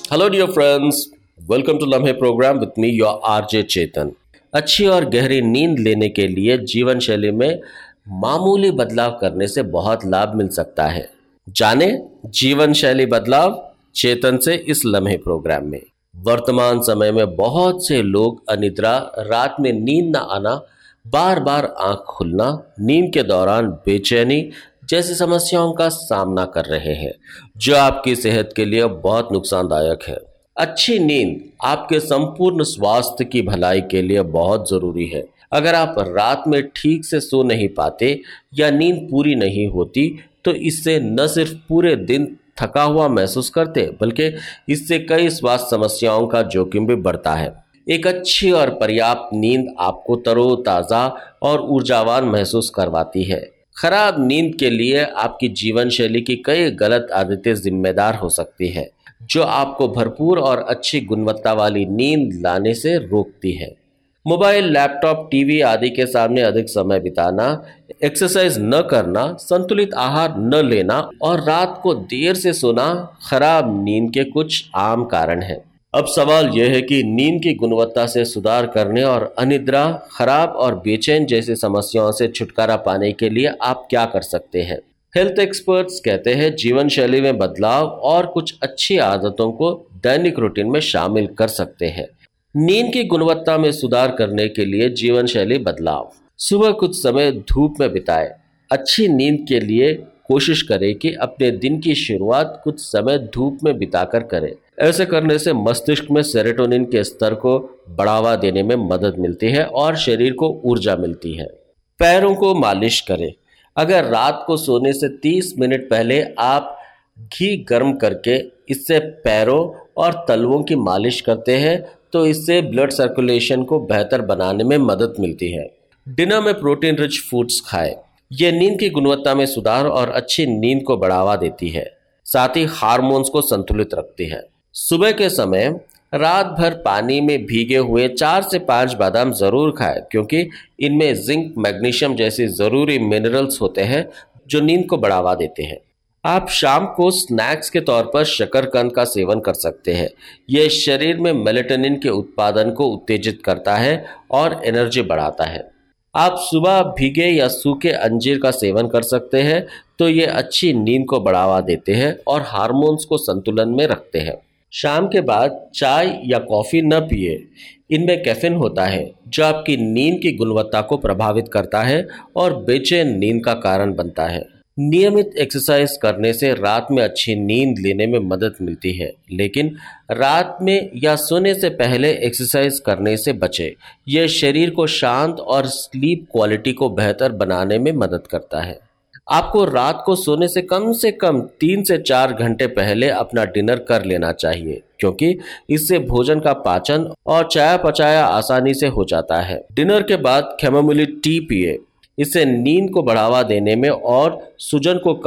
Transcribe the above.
Hello dear friends, welcome to लम्हे programme with me your RJ चेतन। अच्छी और गहरी नींद लेने के लिए जीवन शैली में मामूली बदलाव करने से बहुत लाभ मिल सकता है। जाने जीवन शैली बदलाव चेतन से इस लम्हे प्रोग्राम में। वर्तमान समय में बहुत से लोग अनिद्रा, रात में नींद न आना, बार बार आंख खुलना, नींद के दौरान बेचैनी जैसी समस्याओं का सामना कर रहे हैं, जो आपकी सेहत के लिए बहुत नुकसानदायक है। अच्छी नींद आपके संपूर्ण स्वास्थ्य की भलाई के लिए बहुत जरूरी है। अगर आप रात में ठीक से सो नहीं पाते या नींद पूरी नहीं होती, तो इससे न सिर्फ पूरे दिन थका हुआ महसूस करते, बल्कि इससे कई स्वास्थ्य समस्याओं का जोखिम भी बढ़ता है। एक अच्छी और पर्याप्त नींद आपको तरोताजा और ऊर्जावान महसूस करवाती है। खराब नींद के लिए आपकी जीवन शैली की कई गलत आदतें जिम्मेदार हो सकती है, जो आपको भरपूर और अच्छी गुणवत्ता वाली नींद लाने से रोकती है। मोबाइल, लैपटॉप, टीवी आदि के सामने अधिक समय बिताना, एक्सरसाइज न करना, संतुलित आहार न लेना और रात को देर से सोना खराब नींद के कुछ आम कारण हैं। अब सवाल यह है कि नींद की गुणवत्ता से सुधार करने और अनिद्रा, खराब और बेचैन जैसी समस्याओं से छुटकारा पाने के लिए आप क्या कर सकते हैं। हेल्थ एक्सपर्ट्स कहते हैं जीवन शैली में बदलाव और कुछ अच्छी आदतों को दैनिक रूटीन में शामिल कर सकते हैं। नींद की गुणवत्ता में सुधार करने के लिए जीवन शैली बदलाव। सुबह कुछ समय धूप में बिताएं। अच्छी नींद के लिए कोशिश करें कि अपने दिन की शुरुआत कुछ समय धूप में बिताकर करें। ऐसे करने से मस्तिष्क में सेरोटोनिन के स्तर को बढ़ावा देने में मदद मिलती है और शरीर को ऊर्जा मिलती है। पैरों को मालिश करें। अगर रात को सोने से 30 मिनट पहले आप घी गर्म करके इससे पैरों और तलवों की मालिश करते हैं, तो इससे ब्लड सर्कुलेशन को बेहतर बनाने में मदद मिलती है। डिनर में प्रोटीन रिच फूड्स खाएं। यह नींद की गुणवत्ता में सुधार और अच्छी नींद को बढ़ावा देती है, साथ ही हार्मोन्स को संतुलित रखती है। सुबह के समय रात भर पानी में भीगे हुए 4 से 5 बादाम जरूर खाएं, क्योंकि इनमें जिंक, मैग्नीशियम जैसे जरूरी मिनरल्स होते हैं जो नींद को बढ़ावा देते हैं। आप शाम को स्नैक्स के तौर पर शकरकंद का सेवन कर सकते हैं। यह शरीर में मेलेटोनिन के उत्पादन को उत्तेजित करता है और एनर्जी बढ़ाता है। आप सुबह भीगे या सूखे अंजीर का सेवन कर सकते हैं, तो ये अच्छी नींद को बढ़ावा देते हैं और हार्मोन्स को संतुलन में रखते हैं। शाम के बाद चाय या कॉफ़ी न पिए। इनमें कैफीन होता है, जो आपकी नींद की गुणवत्ता को प्रभावित करता है और बेचैन नींद का कारण बनता है। नियमित एक्सरसाइज करने से रात में अच्छी नींद लेने में मदद मिलती है, लेकिन रात में या सोने से पहले एक्सरसाइज करने से बचें। यह शरीर को शांत और स्लीप क्वालिटी को बेहतर बनाने में मदद करता है। आपको रात को सोने से कम 3 से 4 घंटे पहले अपना डिनर कर लेना चाहिए, क्योंकि इससे भोजन का पाचन और चयापचय आसानी से हो जाता है। डिनर के बाद कैमोमिल टी पिए। इससे नींद को बढ़ावा देने में और सूजन को